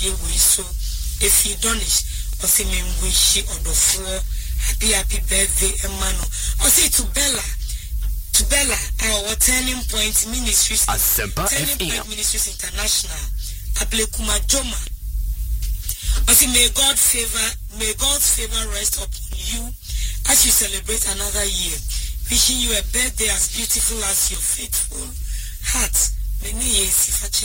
dwumadie we so if you don't ɔsɛ me wish ɔdɔfoɔ happy birthday emano ɔsɛ to Bella our Turning Point Ministries Turning Point Ministries International Ablekuma Joma ɔsɛ may God's favor rest upon you as you celebrate another year, wishing you a birthday as beautiful as your faithful heart.